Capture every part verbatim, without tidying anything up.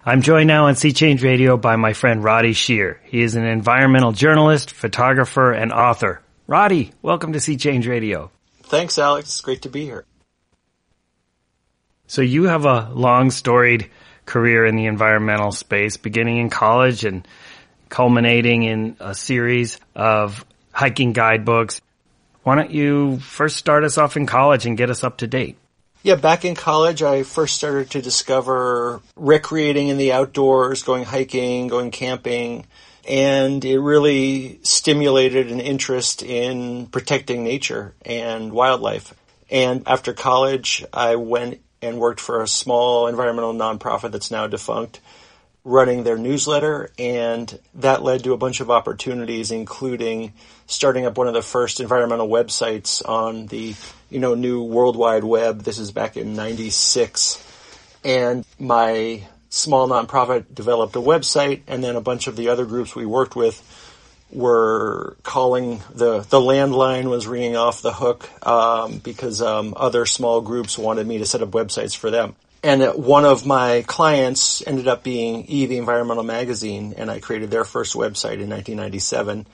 I'm joined now on Sea Change Radio by my friend Roddy Shear. He is an environmental journalist, photographer, and author. Roddy, welcome to Sea Change Radio. Thanks, Alex. It's great to be here. So you have a long, storied career in the environmental space, beginning in college and culminating in a series of hiking guidebooks. Why don't you first start us off in college and get us up to date? Yeah, back in college, I first started to discover recreating in the outdoors, going hiking, going camping, and it really stimulated an interest in protecting nature and wildlife. And after college, I went and worked for a small environmental nonprofit that's now defunct, running their newsletter, and that led to a bunch of opportunities, including starting up one of the first environmental websites on the, you know, new World Wide Web. This is back in ninety-six. And my small nonprofit developed a website, and then a bunch of the other groups we worked with were calling, the, the landline was ringing off the hook, um, because, um, other small groups wanted me to set up websites for them. And one of my clients ended up being E! The Environmental Magazine, and I created their first website in nineteen ninety-seven.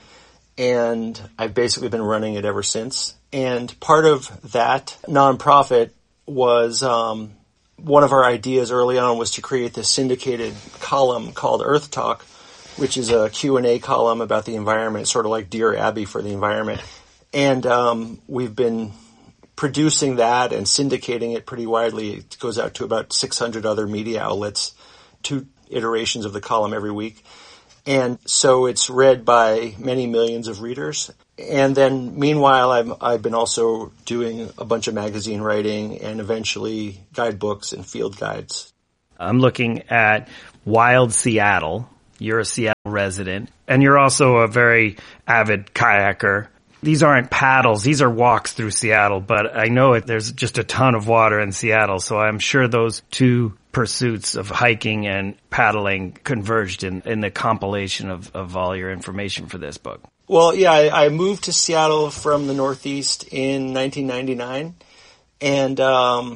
And I've basically been running it ever since. And part of that nonprofit was, um, one of our ideas early on was to create this syndicated column called Earth Talk, which is a Q and A column about the environment, sort of like Dear Abby for the environment. And um, we've been producing that and syndicating it pretty widely. It goes out to about six hundred other media outlets, two iterations of the column every week. And so it's read by many millions of readers. And then meanwhile, I've, I've been also doing a bunch of magazine writing and eventually guidebooks and field guides. I'm looking at Wild Seattle. You're a Seattle resident, and you're also a very avid kayaker. These aren't paddles. These are walks through Seattle, but I know it, there's just a ton of water in Seattle, so I'm sure those two pursuits of hiking and paddling converged in, in the compilation of, of all your information for this book. Well, yeah, I, I moved to Seattle from the Northeast in nineteen ninety-nine, and um,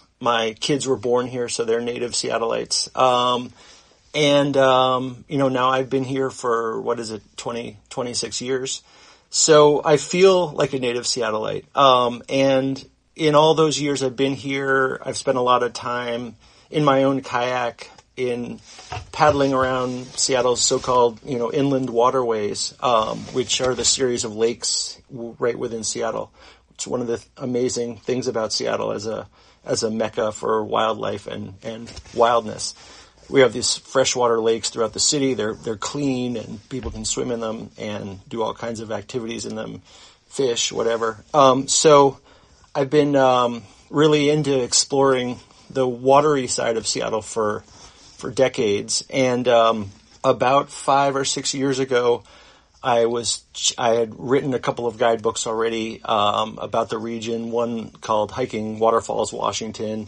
my kids were born here, so they're native Seattleites. Um, and, um, you know, now I've been here for, what is it, twenty, twenty-six years. So I feel like a native Seattleite. Um, and in all those years I've been here, I've spent a lot of time in my own kayak in paddling around Seattle's so-called, you know, inland waterways, um, which are the series of lakes right within Seattle. It's one of the amazing things about Seattle as a, as a mecca for wildlife and, and wildness. We have these freshwater lakes throughout the city. They're they're clean and people can swim in them and do all kinds of activities in them, fish, whatever. Um, so I've been um, really into exploring the watery side of Seattle for for decades. And um, about five or six years ago, I was I had written a couple of guidebooks already um, about the region. One called Hiking Waterfalls, Washington,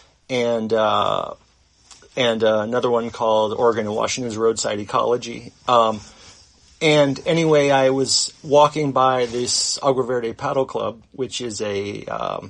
and uh, and uh, another one called Oregon and Washington's Roadside Ecology. Um, and anyway, I was walking by this Agua Verde Paddle Club, which is a um,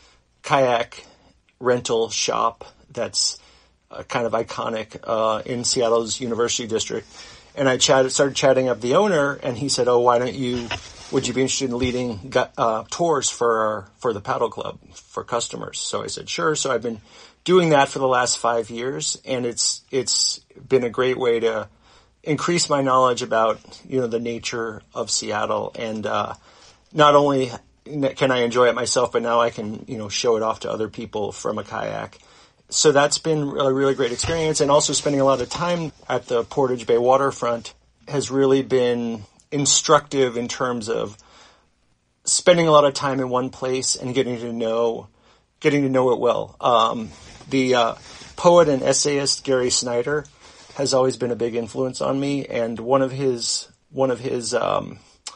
kayak rental shop that's uh, kind of iconic uh, in Seattle's University District. And I chatted, started chatting up the owner, and he said, "Oh, why don't you? Would you be interested in leading uh, tours for our, for the paddle club for customers?" So I said, "Sure." So I've been doing that for the last five years, and it's it's been a great way to increase my knowledge about, you know, the nature of Seattle, and uh, not only can I enjoy it myself, but now I can, you know, show it off to other people from a kayak. So that's been a really great experience, and also spending a lot of time at the Portage Bay waterfront has really been instructive in terms of spending a lot of time in one place and getting to know getting to know it well. Um, the uh, poet and essayist Gary Snyder has always been a big influence on me, and one of his one of his um,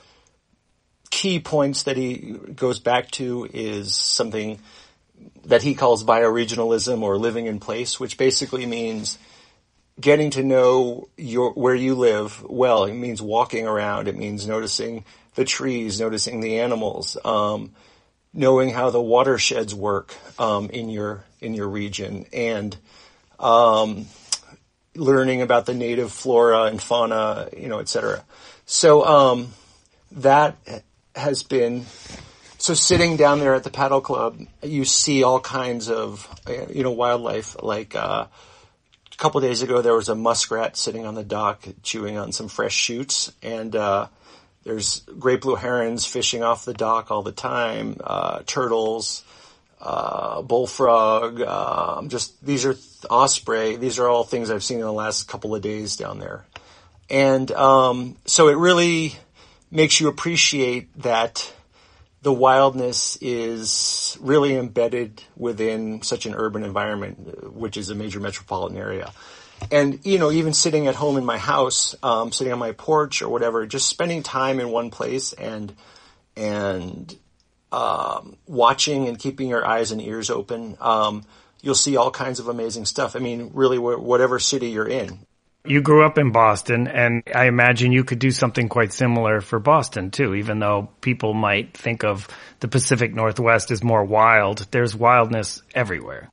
key points that he goes back to is something that he calls bioregionalism, or living in place, which basically means getting to know your where you live well. It means walking around. It means noticing the trees, noticing the animals, um, knowing how the watersheds work um, in your in your region, and um, learning about the native flora and fauna, you know, et cetera. So, um, that has been, so sitting down there at the paddle club, you see all kinds of, you know, wildlife. Like, uh, a couple of days ago, there was a muskrat sitting on the dock chewing on some fresh shoots, and, uh, there's great blue herons fishing off the dock all the time, uh, turtles, uh, bullfrog, um, just, these are osprey. These are all things I've seen in the last couple of days down there. And, um, so it really makes you appreciate that the wildness is really embedded within such an urban environment, which is a major metropolitan area. And, you know, even sitting at home in my house, um, sitting on my porch or whatever, just spending time in one place and, and, um, watching and keeping your eyes and ears open, um, you'll see all kinds of amazing stuff. I mean, really, wh- whatever city you're in. You grew up in Boston, and I imagine you could do something quite similar for Boston, too, even though people might think of the Pacific Northwest as more wild. There's wildness everywhere.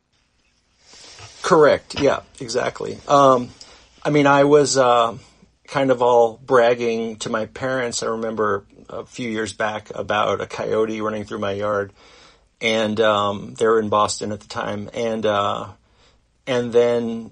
Correct. Yeah, exactly. Um, I mean, I was uh, kind of all bragging to my parents. I remember a few years back about a coyote running through my yard, and um, they were in Boston at the time. And uh, and then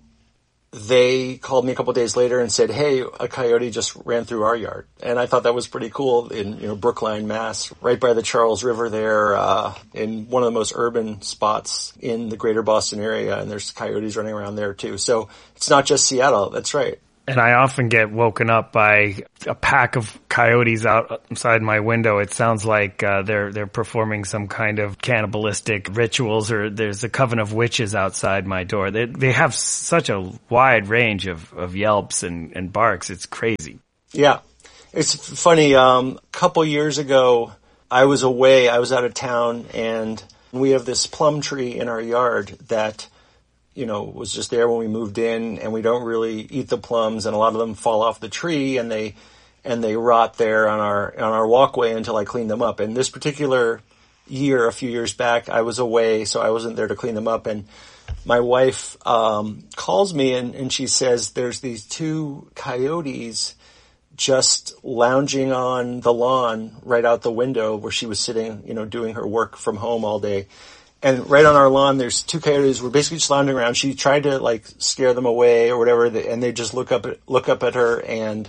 they called me a couple of days later and said, "Hey, a coyote just ran through our yard." And I thought that was pretty cool in, you know, Brookline, Mass, right by the Charles River there, uh, in one of the most urban spots in the greater Boston area. And there's coyotes running around there too. So it's not just Seattle. That's right. And I often get woken up by a pack of coyotes outside my window. It sounds like uh, they're they're performing some kind of cannibalistic rituals, or there's a coven of witches outside my door. They they have such a wide range of, of yelps and, and barks. It's crazy. Yeah. It's funny. Um, a couple years ago, I was away. I was out of town, and we have this plum tree in our yard that, you know, was just there when we moved in, and we don't really eat the plums, and a lot of them fall off the tree and they, and they rot there on our, on our walkway until I clean them up. And this particular year, a few years back, I was away, so I wasn't there to clean them up. And my wife, um, calls me and, and she says, there's these two coyotes just lounging on the lawn right out the window where she was sitting, you know, doing her work from home all day. And right on our lawn, there's two coyotes. We're basically just lounging around. She tried to like scare them away or whatever, and they just look up at, look up at her and,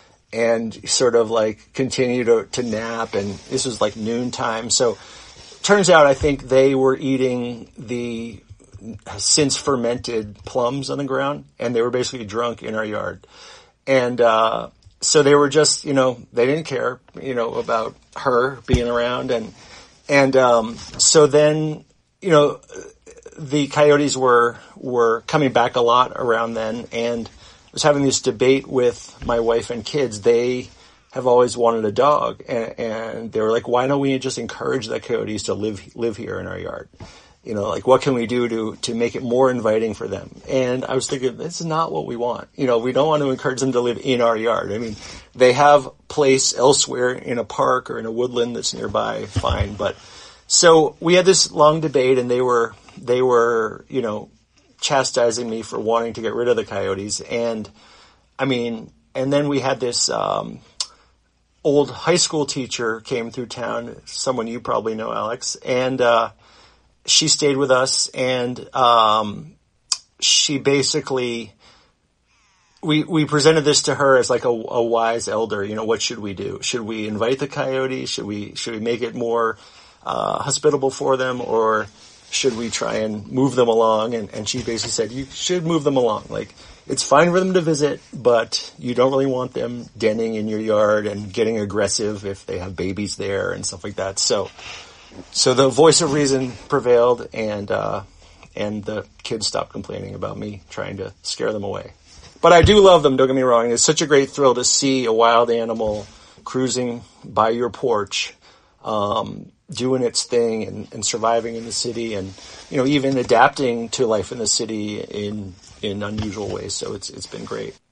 and sort of like continue to, to nap. And this was like noontime. So turns out I think they were eating the since fermented plums on the ground, and they were basically drunk in our yard. And, uh, so they were just, you know, they didn't care, you know, about her being around. And, and, um, so then, you know, the coyotes were, were coming back a lot around then, and I was having this debate with my wife and kids. They have always wanted a dog, and, and they were like, why don't we just encourage the coyotes to live, live here in our yard? You know, like, what can we do to, to make it more inviting for them? And I was thinking, this is not what we want. You know, we don't want to encourage them to live in our yard. I mean, they have place elsewhere in a park or in a woodland that's nearby, fine, but so we had this long debate, and they were, they were, you know, chastising me for wanting to get rid of the coyotes. And I mean, and then we had this, um, old high school teacher came through town, someone you probably know, Alex, and, uh, she stayed with us, and, um, she basically, we, we presented this to her as like a, a wise elder. You know, what should we do? Should we invite the coyotes? Should we, should we make it more Uh, hospitable for them, or should we try and move them along? And, and she basically said, you should move them along. Like, it's fine for them to visit, but you don't really want them denning in your yard and getting aggressive if they have babies there and stuff like that. So, so the voice of reason prevailed, and, uh, and the kids stopped complaining about me trying to scare them away. But I do love them, don't get me wrong. It's such a great thrill to see a wild animal cruising by your porch, um, doing its thing and, and surviving in the city, and, you know, even adapting to life in the city in, in unusual ways. So it's, it's been great.